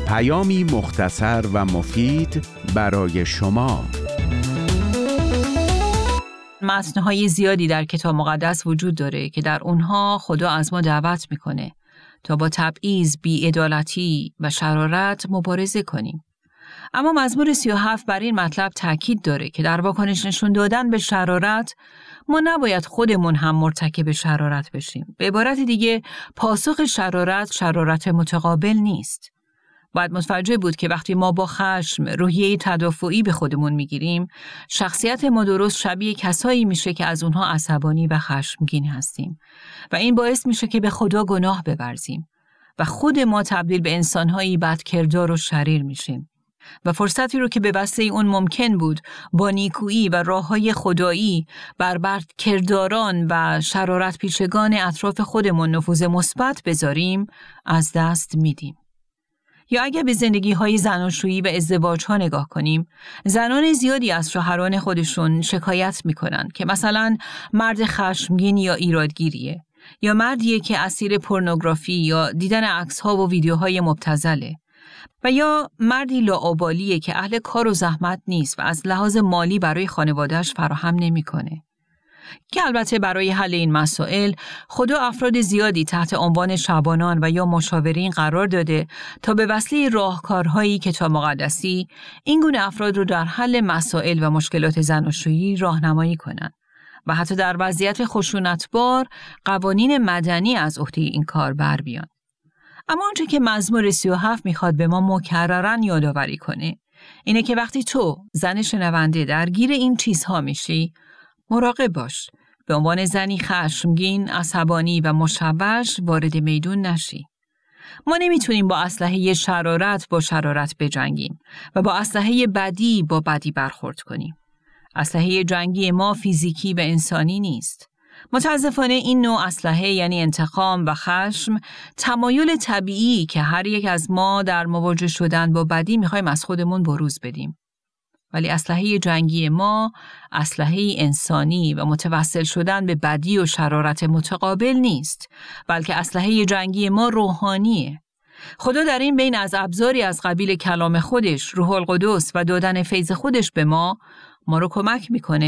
پیامی مختصر و مفید برای شما. متن‌های زیادی در کتاب مقدس وجود داره که در اونها خدا از ما دعوت میکنه تا با تبعیض، بی‌عدالتی و شرارت مبارزه کنیم. اما مزمور 37 بر این مطلب تاکید داره که در واکنش نشون دادن به شرارت ما نباید خودمون هم مرتکب شرارت بشیم. به عبارت دیگه پاسخ شرارت متقابل نیست. باید متوجه بود که وقتی ما با خشم روحیه تدافعی به خودمون میگیریم، شخصیت ما درست شبیه کسایی میشه که از اونها عصبانی و خشمگین هستیم و این باعث میشه که به خدا گناه بورزیم و خود ما تبدیل به انسانهایی بدکردار و شریر میشیم و فرصتی رو که به واسطه اون ممکن بود با نیکویی و راههای خدایی بر بدکرداران و شرارت پیشگان اطراف خودمون نفوذ مثبت بذاریم از دست میدیم. یا اگر به زندگی‌های زناشویی و ازدواج‌ها نگاه کنیم، زنان زیادی از شوهران خودشون شکایت می‌کنن که مثلا مرد خشمگین یا ایرادگیریه، یا مردیه که اسیر پورنوگرافی یا دیدن عکس‌ها و ویدیوهای مبتذله، و یا مردی لاابالیه که اهل کار و زحمت نیست و از لحاظ مالی برای خانواده‌اش فراهم نمی‌کنه. که البته برای حل این مسائل خدا افراد زیادی تحت عنوان شبانان و یا مشاورین قرار داده تا به وسیله راهکارهایی کتاب مقدسی این گونه افراد رو در حل مسائل و مشکلات زناشویی راهنمایی کنند و حتی در وضعیت خشونتبار قوانین مدنی از عهده این کار بر بیان. اما آنچه که مزمور 37 میخواد به ما مکرراً یادآوری کنه اینه که وقتی تو زن شنونده درگیر این چیزها میشی، مراقب باش. به عنوان زنی خشمگین، عصبانی و مشوش وارد میدون نشی. ما نمیتونیم با اسلحه شرارت با شرارت بجنگیم و با اسلحه بدی با بدی برخورد کنیم. اسلحه جنگی ما فیزیکی و انسانی نیست. متاسفانه این نوع اسلحه یعنی انتقام و خشم تمایل طبیعی که هر یک از ما در مواجه شدن با بدی میخوایم از خودمون بروز بدیم. ولی اسلحه جنگی ما اسلحه انسانی و متوسل شدن به بدی و شرارت متقابل نیست، بلکه اسلحه جنگی ما روحانیه. خدا در این بین از ابزاری از قبیل کلام خودش، روح القدس و دادن فیض خودش به ما رو کمک میکنه